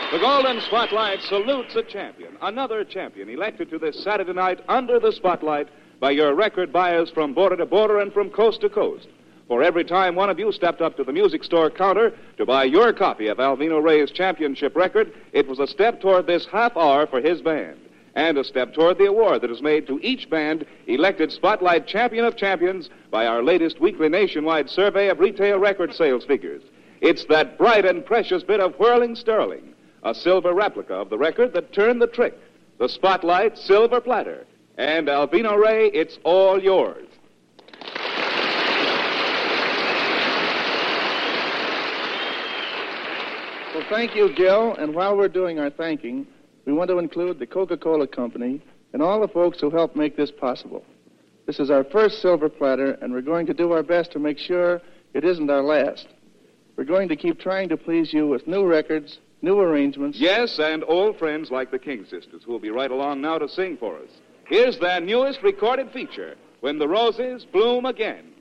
The Golden Spotlight salutes a champion, another champion elected to this Saturday night under the spotlight by your record buyers from border to border and from coast to coast. For every time one of you stepped up to the music store counter to buy your copy of Alvino Rey's championship record, it was a step toward this half hour for his band, and a step toward the award that is made to each band elected Spotlight Champion of Champions by our latest weekly nationwide survey of retail record sales figures. It's that bright and precious bit of whirling sterling, a silver replica of the record that turned the trick, the Spotlight Silver Platter. And Alvino Rey, it's all yours. Well, thank you, Gil. And while we're doing our thanking, we want to include the Coca-Cola Company and all the folks who helped make this possible. This is our first silver platter, and we're going to do our best to make sure it isn't our last. We're going to keep trying to please you with new records, new arrangements. Yes, and old friends like the King Sisters, who will be right along now to sing for us. Here's their newest recorded feature, When the Roses Bloom Again.